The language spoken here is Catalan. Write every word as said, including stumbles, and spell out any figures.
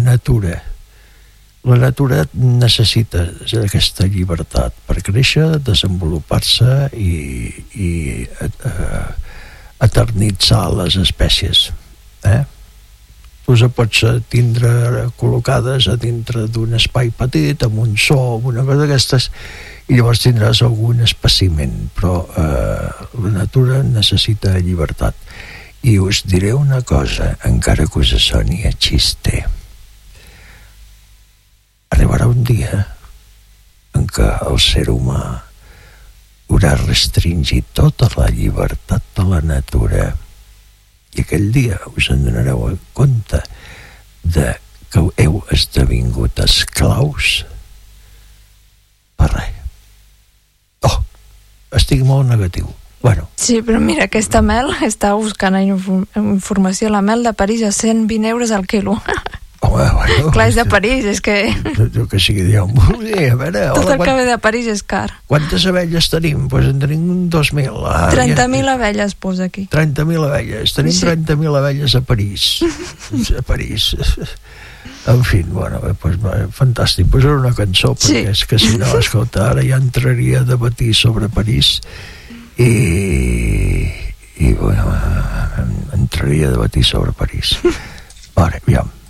natura. La natura necessita aquesta llibertat per créixer, desenvolupar-se i, i eh, eternitzar les espècies. Eh? Tu se pots tindre col·locades a dintre d'un espai petit, amb un so, amb una cosa d'aquestes, i llavors tindràs algun espècimen, però eh, la natura necessita llibertat. I us diré una cosa, encara que us soni a xiste. Arribarà un dia en què el ser humà haurà restringit tota la llibertat de la natura, i aquell dia us en donareu compte de que heu esdevingut esclaus per res. Oh, estic molt negatiu. Bueno. Sí, però mira, aquesta mel, està buscant informació, la mel de París a cent vint euros al quilo. Home, bueno, clar, és de París, és que... Jo que sigui, dieu, sí, a veure... Tot hola, el que ve de París és car. Quantes abelles tenim? Doncs pues en tenim dos mil. Ah, trenta mil ja... abelles posa aquí. trenta mil abelles. Tenim sí. trenta mil abelles a París. A París. En fi, bueno, pues, fantàstic. Posaré una cançó, perquè sí. És que si no, escolta, ara ja entraria a debatir sobre París i... i bueno, entraria a debatir sobre París. Vale, aviam.